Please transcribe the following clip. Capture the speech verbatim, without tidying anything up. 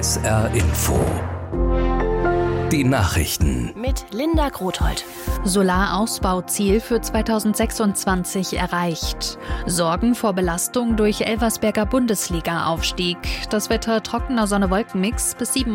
S R Info. Die Nachrichten. Mit Linda Grothold. Solarausbauziel für zweitausendsechsundzwanzig erreicht. Sorgen vor Belastung durch Elversberger Bundesliga-Aufstieg. Das Wetter trockener Sonne-Wolken-Mix bis sieben